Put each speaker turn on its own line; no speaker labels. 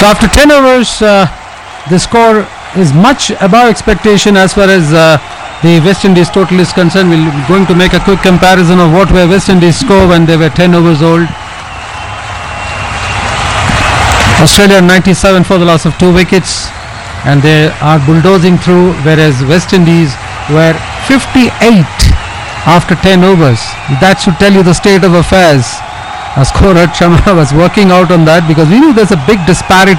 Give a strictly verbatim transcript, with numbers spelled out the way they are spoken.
So after ten overs, uh, the score is much above expectation as far as uh, the West Indies total is concerned. We're going to make a quick comparison of what were West Indies score when they were ten overs old. Australia ninety-seven for the loss of two wickets, and they are bulldozing through, whereas West Indies were fifty-eight after ten overs. That should tell you the state of affairs. As Scorer Sharma was working out on that, because we knew there's a big disparity